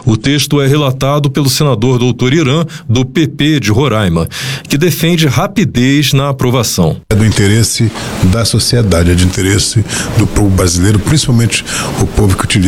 O texto é relatado pelo senador Dr. Irã, do PP de Roraima, que defende rapidez na aprovação. É do interesse da sociedade, é de interesse do povo brasileiro, principalmente o povo que utiliza